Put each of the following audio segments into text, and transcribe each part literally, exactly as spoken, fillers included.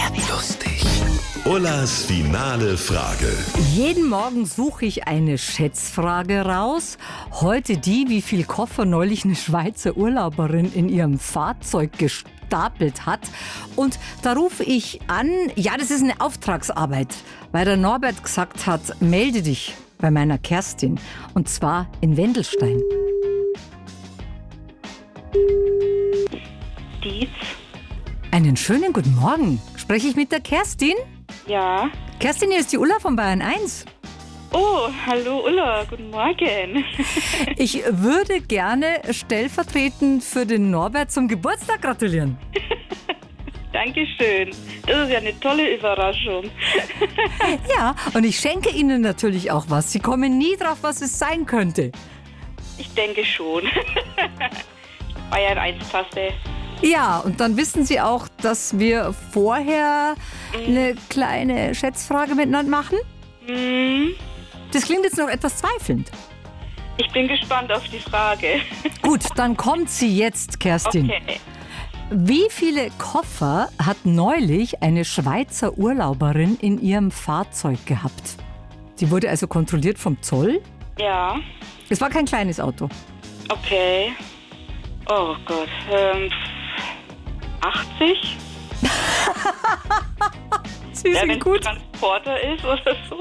Wer wie lustig. Ullas finale Frage. Jeden Morgen suche ich eine Schätzfrage raus. Heute die, wie viel Koffer neulich eine Schweizer Urlauberin in ihrem Fahrzeug gestapelt hat. Und da rufe ich an, ja, das ist eine Auftragsarbeit, weil der Norbert gesagt hat, melde dich bei meiner Kerstin. Und zwar in Wendelstein. Dietz. Einen schönen guten Morgen. Spreche ich mit der Kerstin? Ja. Kerstin, hier ist die Ulla von Bayern eins. Oh, hallo Ulla, guten Morgen. Ich würde gerne stellvertretend für den Norbert zum Geburtstag gratulieren. Dankeschön. Das ist ja eine tolle Überraschung. Ja, und ich schenke Ihnen natürlich auch was. Sie kommen nie drauf, was es sein könnte. Ich denke schon. Bayern eins Taste. Ja, und dann wissen Sie auch, dass wir vorher eine kleine Schätzfrage miteinander machen? Hm, Das klingt jetzt noch etwas zweifelnd. ich bin gespannt auf die Frage. Gut, dann kommt sie jetzt, Kerstin. Okay. Wie viele Koffer hat neulich eine Schweizer Urlauberin in ihrem Fahrzeug gehabt? Sie wurde also kontrolliert vom Zoll. Ja, Es war kein kleines Auto. okay. Oh Gott. Ähm, achtzig? Sie Ja, sind wenn es gut. Transporter ist oder so.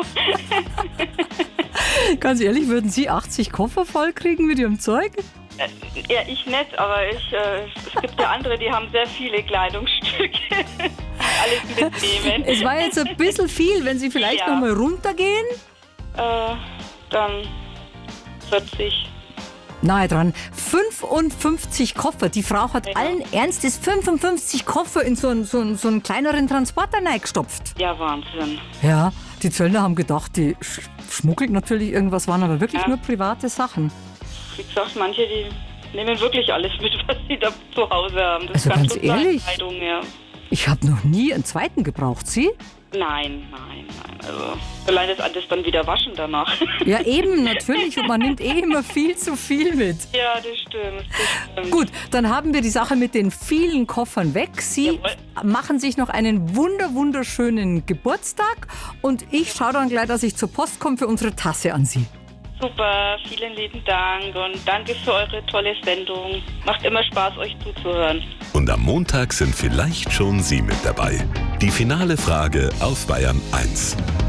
Ganz ehrlich, würden Sie achtzig Koffer voll kriegen mit Ihrem Zeug? Äh, Ja, ich nicht, aber ich, äh, es gibt ja andere, die haben sehr viele Kleidungsstücke. Alles mitnehmen. Es war jetzt ein bisschen viel, wenn Sie vielleicht Ja. noch mal runtergehen. Äh, dann vierzig. Nahe dran. fünfundfünfzig Koffer. Die Frau hat Ja. allen Ernstes fünfundfünfzig Koffer in so einen, so einen, so einen kleineren Transporter reingestopft. Ja, Wahnsinn. Ja, die Zöllner haben gedacht, die sch schmuggelt natürlich irgendwas, waren aber wirklich Ja. nur private Sachen. Wie gesagt, manche, die nehmen wirklich alles mit, was sie da zu Hause haben. Das Also kann ganz schon sein, ehrlich? Kleidung, ja. Ich habe noch nie einen zweiten gebraucht. Sie? Nein, nein, nein. Also, allein das alles dann wieder waschen danach. Ja, eben, natürlich. Und man nimmt eh immer viel zu viel mit. Ja, das stimmt. Das stimmt. Gut, dann haben wir die Sache mit den vielen Koffern weg. Sie Jawohl. machen sich noch einen wunder wunderschönen Geburtstag. Und ich schaue dann gleich, dass ich zur Post komme für unsere Tasse an Sie. Super, vielen lieben Dank und danke für eure tolle Sendung. Macht immer Spaß, euch zuzuhören. Und am Montag sind vielleicht schon Sie mit dabei. Die finale Frage auf Bayern eins.